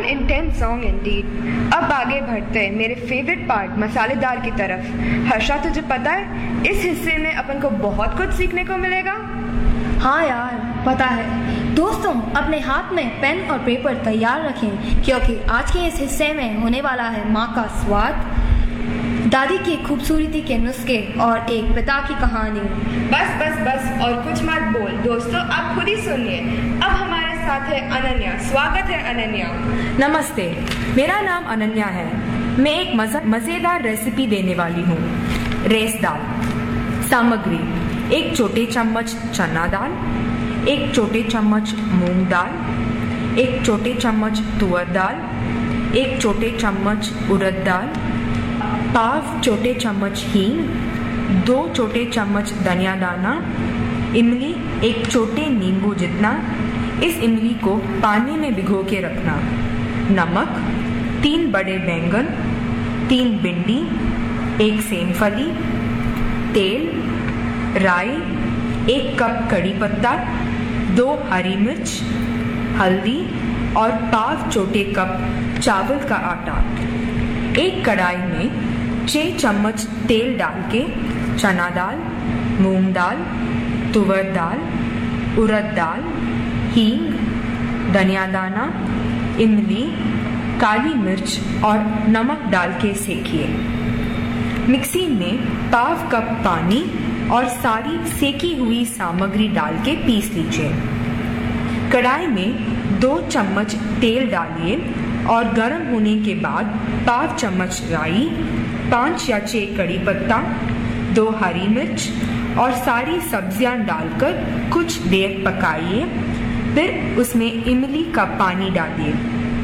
an intense song indeed. अब आगे बढ़ते हैं मेरे फेवरेट पार्ट मसालेदार की तरफ। हर्षा, तुझे पता है इस हिस्से में अपन को बहुत कुछ सीखने को मिलेगा। हाँ यार, पता है। दोस्तों, अपने हाथ में पेन और पेपर तैयार रखें, क्योंकि आज के इस हिस्से में होने वाला है माँ का स्वाद, दादी की खूबसूरती के नुस्खे और एक पिता की कहानी। बस बस बस और कुछ मत बोल। दोस्तों, आप खुद ही सुनिए। अब हमारे साथ है अनन्या। स्वागत है अनन्या। नमस्ते, मेरा नाम अनन्या है। मैं एक मजेदार रेसिपी देने वाली हूँ। रेस दाल। सामग्री: 1 छोटे चम्मच चना दाल, 1 छोटे चम्मच मूंग दाल, 1 छोटे चम्मच तुअर दाल, 1 छोटे चम्मच उड़द दाल, 1/2 छोटे चम्मच हींग, 2 छोटे चम्मच धनिया दाना, इमली 1 छोटे नींबू जितना। इस इमली को पानी में भिगो के रखना। नमक, 3 बड़े बैंगन, 3 भिंडी, 1 सेमफली, तेल, राई, 1 कप कड़ी पत्ता, 2 हरी मिर्च, हल्दी और 1/2 छोटे कप चावल का आटा। एक कढ़ाई में 6 चम्मच तेल डाल के चना दाल, मूंग दाल, तुअर दाल, उड़द दाल, हींग, धनिया दाना, इमली, काली मिर्च और नमक डाल के सेकिए। मिक्सी में 1/2 कप पानी और सारी सेकी हुई सामग्री डाल के पीस लीजिए। कढ़ाई में 2 चम्मच तेल डालिए और गर्म होने के बाद 1/2 चम्मच राई, 5 या 6 कड़ी पत्ता, 2 हरी मिर्च और सारी सब्जियां डालकर कुछ देर पकाइए। फिर उसमें इमली का पानी डालिए।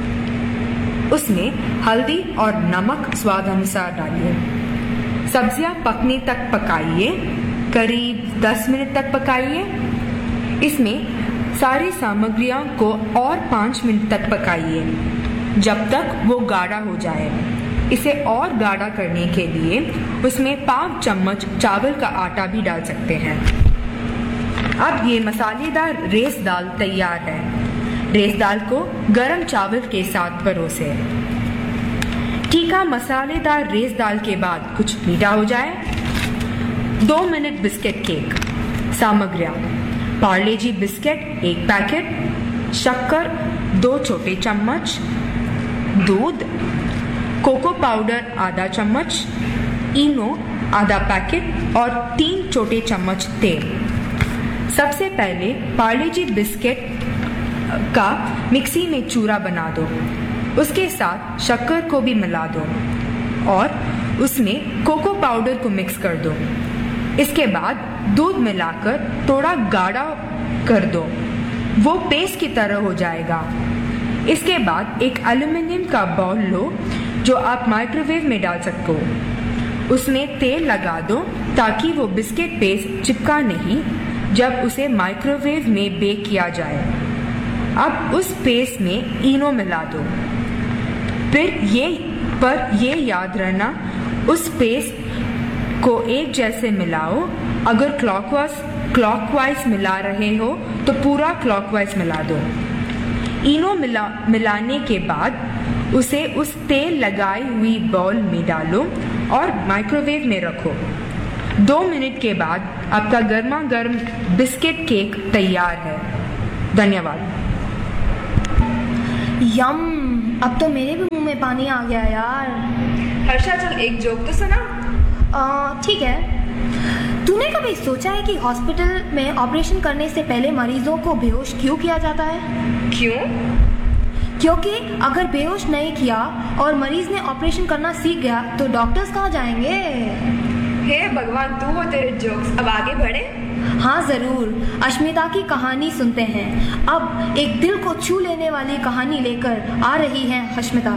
उसमें हल्दी और नमक स्वाद अनुसार डालिए। सब्जियां पकने तक पकाइए, करीब 10 मिनट तक पकाइए। इसमें सारी सामग्रियों को और 5 मिनट तक पकाइए जब तक वो गाढ़ा हो जाए। इसे और गाढ़ा करने के लिए उसमें 1/2 चम्मच चावल का आटा भी डाल सकते हैं। अब ये मसालेदार रेस दाल तैयार है। रेस दाल को गरम चावल के साथ परोसे। तीखा मसालेदार रेस दाल के बाद कुछ मीठा हो जाए। 2 मिनट बिस्किट केक। सामग्रियाँ: पार्ले जी बिस्किट 1 पैकेट, शक्कर 2 छोटे चम्मच, दूध, कोको पाउडर आधा चम्मच, इनो आधा पैकेट और 3 छोटे चम्मच तेल। सबसे पहले पार्ले जी बिस्किट का मिक्सी में चूरा बना दो। उसके साथ शक्कर को भी मिला दो और उसमें कोको पाउडर को मिक्स कर दो। इसके बाद दूध मिलाकर थोड़ा गाढ़ा कर दो। वो पेस्ट की तरह हो जाएगा। इसके बाद एक एल्युमिनियम का बाउल लो जो आप माइक्रोवेव में डाल सकते हो। उसमें तेल लगा दो ताकि वो बिस्किट पेस्ट चिपका नहीं जब उसे माइक्रोवेव में बेक किया जाए। अब उस पेस्ट में इनो मिला दो। फिर ये याद रखना, उस पेस्ट को एक जैसे मिलाओ। अगर क्लॉकवाइज मिला रहे हो तो पूरा क्लॉकवाइज मिला दो। इनो मिलाने के बाद उसे उस तेल लगाई हुई बाउल में डालो और माइक्रोवेव में रखो। 2 मिनट के बाद आपका गर्मा गर्म बिस्किट केक तैयार है। धन्यवाद। यम, अब तो मेरे भी मुंह में पानी आ गया यार। हर्षा, चल एक जोक तो सुना। ठीक है। तूने कभी सोचा है कि हॉस्पिटल में ऑपरेशन करने से पहले मरीजों को बेहोश क्यों किया जाता है? क्यों? क्योंकि अगर बेहोश नहीं किया और मरीज ने ऑपरेशन करना सीख गया तो डॉक्टर्स कहाँ जाएंगे? हे भगवान, तू हो तेरे जोक्स। अब आगे बढ़े। हाँ जरूर। अश्मिता की कहानी सुनते हैं। अब एक दिल को छू लेने वाली कहानी लेकर आ रही है अश्मिता।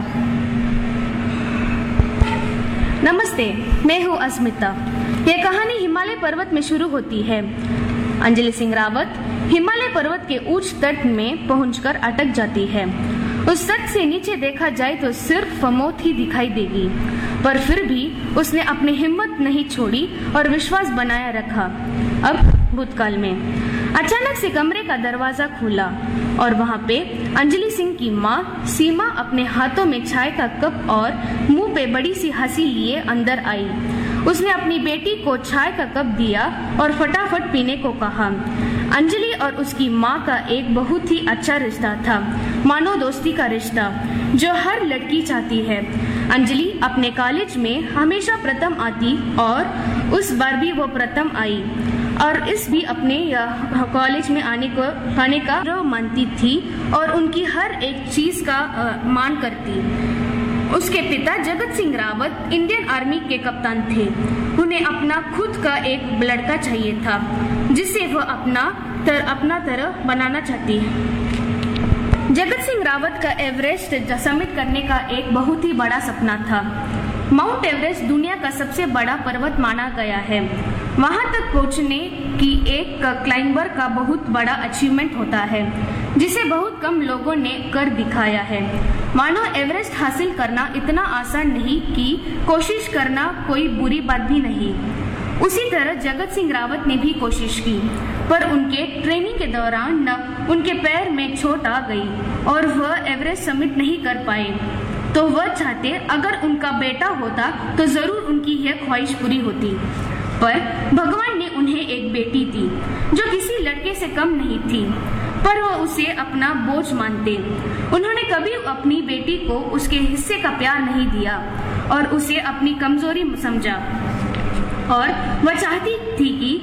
नमस्ते, मैं हूँ अस्मिता। यह कहानी हिमालय पर्वत में शुरू होती है। अंजलि सिंह रावत हिमालय पर्वत के उच्च तट में पहुंचकर अटक जाती है। उस तट से नीचे देखा जाए तो सिर्फ मौत ही दिखाई देगी, पर फिर भी उसने अपनी हिम्मत नहीं छोड़ी और विश्वास बनाया रखा। अब भूतकाल में अचानक से कमरे का दरवाजा खुला और वहाँ पे अंजलि सिंह की माँ सीमा अपने हाथों में चाय का कप और मुंह पे बड़ी सी हंसी लिए अंदर आई। उसने अपनी बेटी को चाय का कप दिया और फटाफट पीने को कहा। अंजलि और उसकी माँ का एक बहुत ही अच्छा रिश्ता था, मानो दोस्ती का रिश्ता जो हर लड़की चाहती है। अंजलि अपने कॉलेज में हमेशा प्रथम आती और उस बार भी वो प्रथम आई और इस भी अपने कॉलेज में आने का मानती थी और उनकी हर एक चीज का मान करती। उसके पिता जगत सिंह रावत इंडियन आर्मी के कप्तान थे। उन्हें अपना खुद का एक लड़का चाहिए था जिसे वह अपना तरह बनाना चाहती है। जगत सिंह रावत का एवरेस्ट समिट करने का एक बहुत ही बड़ा सपना था। माउंट एवरेस्ट दुनिया का सबसे बड़ा पर्वत माना गया है। वहां तक पहुंचने की एक क्लाइंबर का बहुत बड़ा अचीवमेंट होता है जिसे बहुत कम लोगों ने कर दिखाया है। मानो एवरेस्ट हासिल करना इतना आसान नहीं कि कोशिश करना कोई बुरी बात भी नहीं। उसी तरह जगत सिंह रावत ने भी कोशिश की, पर उनके ट्रेनिंग के दौरान उनके पैर में चोट आ गई और वह एवरेस्ट समिट नहीं कर पाए। तो वह चाहते अगर उनका बेटा होता तो जरूर उनकी यह ख्वाहिश पूरी होती, पर भगवान ने उन्हें एक बेटी दी जो किसी लड़के से कम नहीं थी, पर वह उसे अपना बोझ मानते। उन्होंने कभी अपनी बेटी को उसके हिस्से का प्यार नहीं दिया और उसे अपनी कमजोरी समझा और वह चाहती थी कि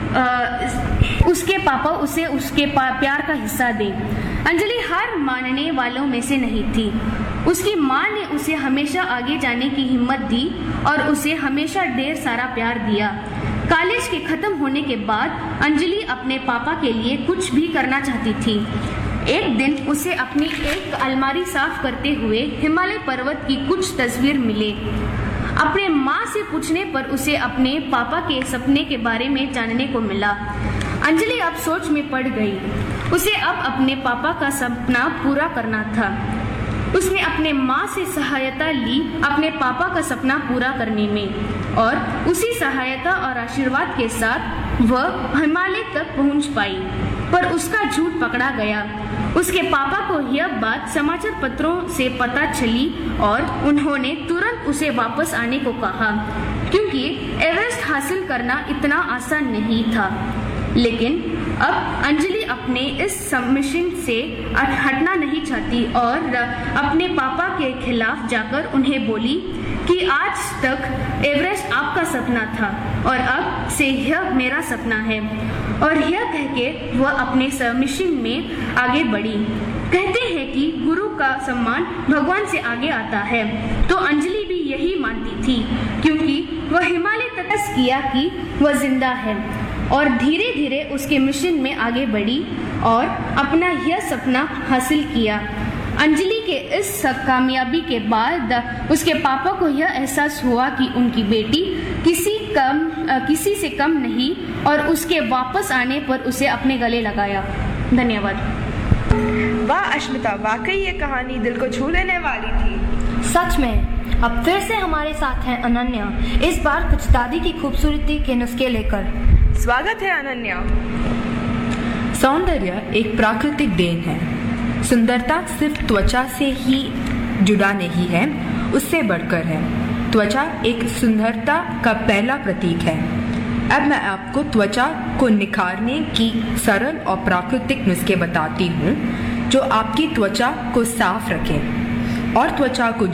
उसके पापा उसे उसके प्यार का हिस्सा दे। अंजलि हार मानने वालों में से नहीं थी। उसकी माँ ने उसे हमेशा आगे जाने की हिम्मत दी और उसे हमेशा ढेर सारा प्यार दिया। कॉलेज के खत्म होने के बाद अंजलि अपने पापा के लिए कुछ भी करना चाहती थी। एक दिन उसे अपनी एक अलमारी साफ करते हुए हिमालय पर्वत की कुछ तस्वीर मिले। अपने माँ से पूछने पर उसे अपने पापा के सपने के बारे में जानने को मिला। अंजलि अब सोच में पड़ गई। उसे अब अपने पापा का सपना पूरा करना था। उसने अपने माँ से सहायता ली अपने पापा का सपना पूरा करने में और उसी सहायता और आशीर्वाद के साथ वह हिमालय तक पहुँच पाई, पर उसका झूठ पकड़ा गया। उसके पापा को यह बात समाचार पत्रों से पता चली और उन्होंने तुरंत उसे वापस आने को कहा, क्योंकि एवरेस्ट हासिल करना इतना आसान नहीं था। लेकिन अब अंजलि अपने इस मिशन से हटना नहीं चाहती और अपने पापा के खिलाफ जाकर उन्हें बोली कि आज तक एवरेस्ट आपका सपना था और अब से यह मेरा सपना है। और यह कह के वह अपने मिशन में आगे बढ़ी। कहते हैं कि गुरु का सम्मान भगवान से आगे आता है, तो अंजलि भी यही मानती थी, क्योंकि वह हिमालय तक किया कि वह जिंदा है और धीरे धीरे उसके मिशन में आगे बढ़ी और अपना यह सपना हासिल किया। अंजलि के इस कामयाबी के बाद उसके पापा को यह एहसास हुआ कि उनकी बेटी किसी से कम नहीं और उसके वापस आने पर उसे अपने गले लगाया। धन्यवाद। वाह अश्मिता, वाकई ये कहानी दिल को छू लेने वाली थी। सच में। अब फिर से हमारे साथ हैं अनन्या, इस बार कुछ दादी की खूबसूरती के नुस्खे लेकर। स्वागत है अनन्या। सौंदर्य एक प्राकृतिक देन है। सुंदरता सिर्फ त्वचा से ही जुड़ा नहीं है, उससे बढ़कर है। त्वचा एक सुंदरता का पहला प्रतीक है। अब मैं आपको त्वचा को निखारने की सरल और प्राकृतिक नुस्खे बताती हूँ जो आपकी त्वचा को साफ रखें और त्वचा को